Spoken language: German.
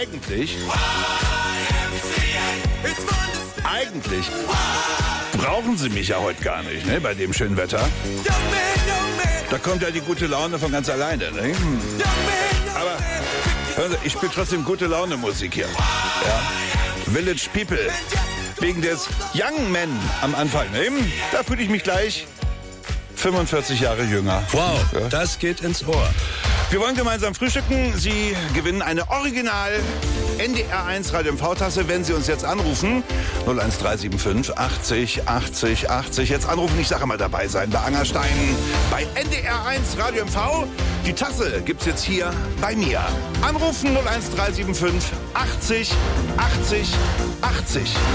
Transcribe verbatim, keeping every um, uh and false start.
eigentlich, eigentlich brauchen Sie mich ja heute gar nicht, ne, bei dem schönen Wetter. Da kommt ja die gute Laune von ganz alleine, ne? Aber hören Sie, ich spiele trotzdem gute Laune Musik hier. Ja. Village People. Wegen des Young Men am Anfang, ne? Da fühle ich mich gleich fünfundvierzig Jahre jünger. Wow, ja. Das geht ins Ohr. Wir wollen gemeinsam frühstücken. Sie gewinnen eine Original N D R eins Radio M V-Tasse, wenn Sie uns jetzt anrufen. null eins drei sieben fünf achtzig achtzig achtzig. Jetzt anrufen, ich sage mal dabei sein. Bei Angerstein, bei N D R eins Radio M V. Die Tasse gibt's jetzt hier bei mir. Anrufen null eins drei sieben fünf achtzig achtzig achtzig.